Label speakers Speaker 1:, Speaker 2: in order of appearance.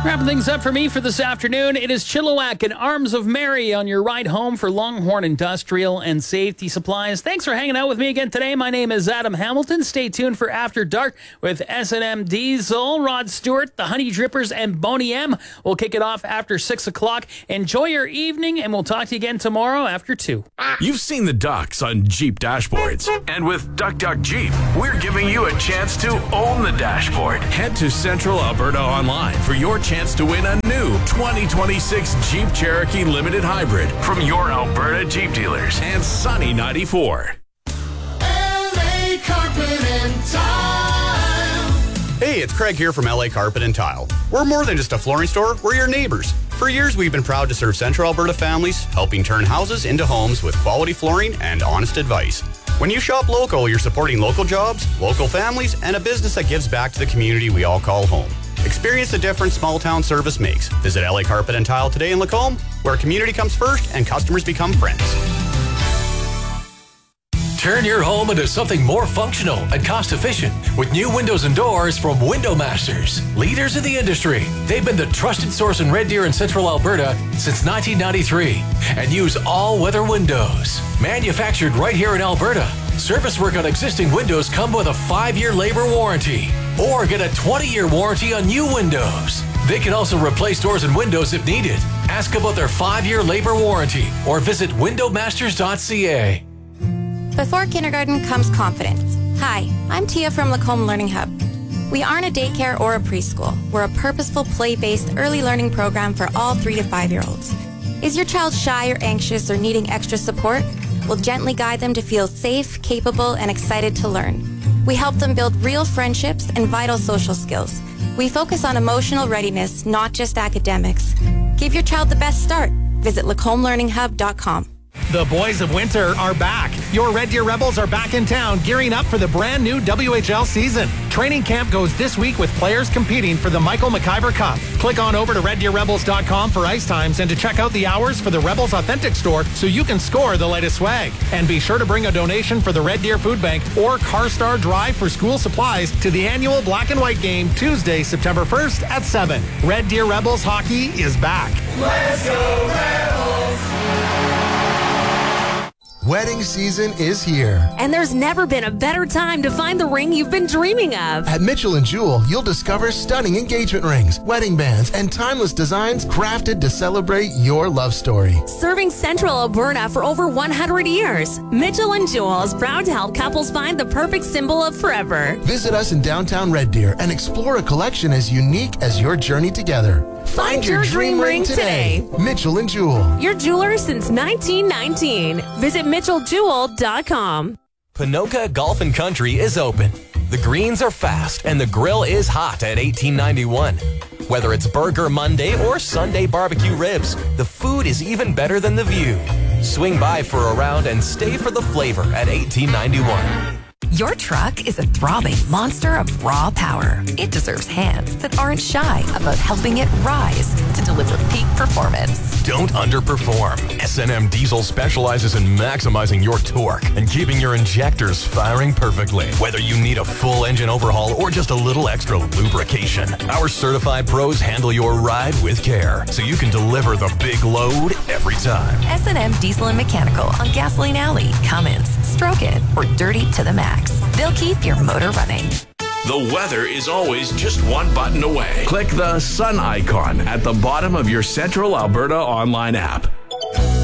Speaker 1: Wrapping things up for me for this afternoon, it is Chilliwack and Arms of Mary on your ride home for Longhorn Industrial and Safety Supplies. Thanks for hanging out with me again today. My name is Adam Hamilton. Stay tuned for After Dark with S&M Diesel, Rod Stewart, the Honey Drippers, and Boney M. We'll kick it off after 6 o'clock. Enjoy your evening, and we'll talk to you again tomorrow after 2.
Speaker 2: You've seen the ducks on Jeep dashboards. And with Duck Duck Jeep, we're giving you a chance to own the dashboard. Head to Central Alberta Online for your chance to win a new 2026 Jeep Cherokee Limited Hybrid from your Alberta Jeep dealers and Sunny 94.
Speaker 3: LA Carpet and Tile.
Speaker 4: Hey, it's Craig here from LA Carpet and Tile. We're more than just a flooring store, we're your neighbors. For years, we've been proud to serve Central Alberta families, helping turn houses into homes with quality flooring and honest advice. When you shop local, you're supporting local jobs, local families, and a business that gives back to the community we all call home. Experience the difference small-town service makes. Visit LA Carpet and Tile today in Lacombe, where community comes first and customers become friends.
Speaker 5: Turn your home into something more functional and cost-efficient with new windows and doors from Window Masters, leaders in the industry. They've been the trusted source in Red Deer and Central Alberta since 1993 and use all-weather windows. Manufactured right here in Alberta, service work on existing windows come with a 5-year labor warranty or get a 20-year warranty on new windows. They can also replace doors and windows if needed. Ask about their 5-year labor warranty or visit windowmasters.ca.
Speaker 6: Before kindergarten comes confidence. Hi, I'm Tia from Lacombe Learning Hub. We aren't a daycare or a preschool. We're a purposeful, play-based early learning program for all 3 to 5-year-olds. Is your child shy or anxious or needing extra support? We'll gently guide them to feel safe, capable, and excited to learn. We help them build real friendships and vital social skills. We focus on emotional readiness, not just academics. Give your child the best start. Visit LacombelearningHub.com.
Speaker 7: The boys of winter are back. Your Red Deer Rebels are back in town, gearing up for the brand new WHL season. Training camp goes this week with players competing for the Michael McIver Cup. Click on over to RedDeerRebels.com for ice times and to check out the hours for the Rebels Authentic Store so you can score the latest swag. And be sure to bring a donation for the Red Deer Food Bank or Car Star Drive for school supplies to the annual Black and White game Tuesday, September 1st at 7. Red Deer Rebels hockey is back.
Speaker 3: Let's go Rebels!
Speaker 8: Wedding season is here.
Speaker 9: And there's never been a better time to find the ring you've been dreaming of.
Speaker 8: At Mitchell & Jewell, you'll discover stunning engagement rings, wedding bands, and timeless designs crafted to celebrate your love story.
Speaker 9: Serving Central Alberta for over 100 years, Mitchell & Jewell is proud to help couples find the perfect symbol of forever.
Speaker 8: Visit us in downtown Red Deer and explore a collection as unique as your journey together.
Speaker 9: Find your dream ring today.
Speaker 8: Mitchell & Jewell.
Speaker 9: Your jeweler since 1919. Visit MitchellJewell.com.
Speaker 10: Ponoka Golf and Country is open. The greens are fast and the grill is hot at 1891. Whether it's Burger Monday or Sunday barbecue ribs, the food is even better than the view. Swing by for a round and stay for the flavor at 1891.
Speaker 11: Your truck is a throbbing monster of raw power. It deserves hands that aren't shy about helping it rise to deliver peak performance.
Speaker 2: Don't underperform. S&M Diesel specializes in maximizing your torque and keeping your injectors firing perfectly. Whether you need a full engine overhaul or just a little extra lubrication, our certified pros handle your ride with care so you can deliver the big load every time.
Speaker 11: S&M Diesel and Mechanical on Gasoline Alley, Cummins, Stroke It, or Dirty to the Max. They'll keep your motor running.
Speaker 2: The weather is always just one button away. Click the sun icon at the bottom of your Central Alberta online app.